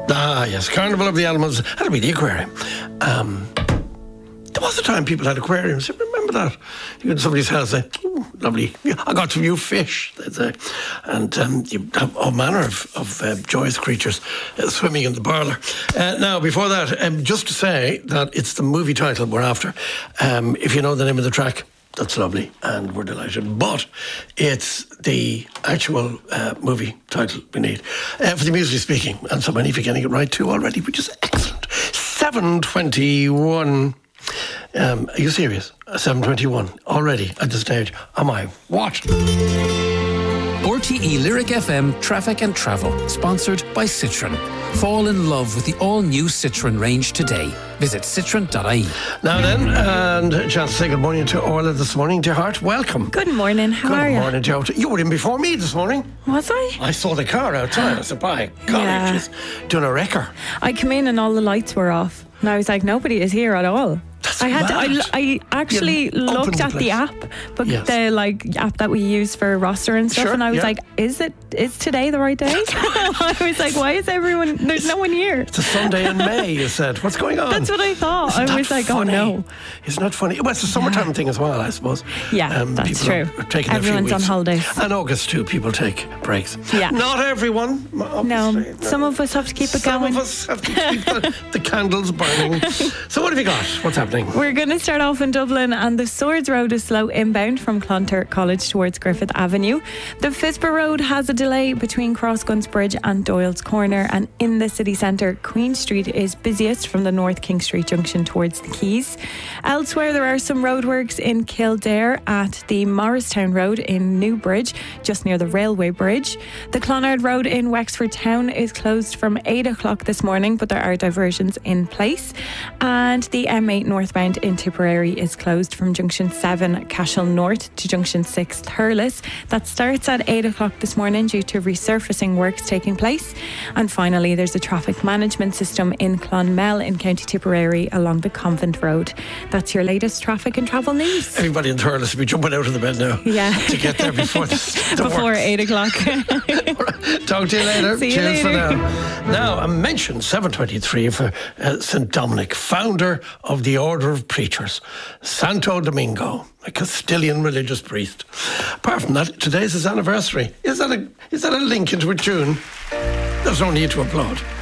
Ah, yes, Carnival of the Animals. That'll be the aquarium. There was a time people had aquariums. Remember that? You go to somebody's house and say, "Ooh, lovely. I got to view fish," they'd say. And you have all manner of joyous creatures swimming in the parlour. Now, before that, just to say that it's the movie title we're after. If you know the name of the track, that's lovely, and we're delighted. But it's the actual movie title we need. For the Musically Speaking, and so many for getting it right too already, which is excellent. 7:21. Are you serious? 7:21 already at this stage. Am I? What? RTE Lyric FM Traffic and Travel, sponsored by Citroën. Fall in love with the all-new Citroën range today. Visit citroen.ie. Now then, and a chance to say good morning to Orla this morning. Dear heart, welcome. Good morning, how are you? Good morning, Joe. You were in before me this morning. Was I? I saw the car outside. I said, "By God, she's doing a wrecker." I came in and all the lights were off. And I was like, nobody is here at all. That's I mad. I actually looked at the app, but the app that we use for roster and stuff, and I was like, is today the right day? I was like, why is there's no one here? It's a Sunday in May, you said. What's going on? That's what I thought. I was like, funny? oh no. Isn't that funny? Well, it's a summertime thing as well, I suppose. Yeah, that's people true. Are taking Everyone's a few weeks. on holidays. And August too, people take breaks. Yeah. Not everyone. No, some of us have to keep it going. Some of us have to keep the candles burning. So what have you got? What's happening? We're going to start off in Dublin, and the Swords Road is slow inbound from Clontarf College towards Griffith Avenue. The Fisper Road has a delay between Crossguns Bridge and Doyle's Corner, and in the city centre, Queen Street is busiest from the North King Street junction towards the Quays. Elsewhere, there are some roadworks in Kildare at the Morristown Road in Newbridge, just near the railway bridge. The Clonard Road in Wexford Town is closed from 8 o'clock this morning, but there are diversions in place. And the M8 northbound in Tipperary is closed from Junction 7 Cashel North to Junction 6 Thurles. That starts at 8 o'clock this morning due to resurfacing works taking place. And finally, there's a traffic management system in Clonmel in County Tipperary along the Convent Road. That's your latest traffic and travel news. Everybody in Thurles will be jumping out of the bed now to get there before before 8 o'clock. Talk to you later. See you Cheers later. for now. Now, I mentioned 7:23 for St. Dominic, founder of the Order of Preachers, Santo Domingo, a Castilian religious priest. Apart from that, today's his anniversary. Is that a link into a tune? There's no need to applaud.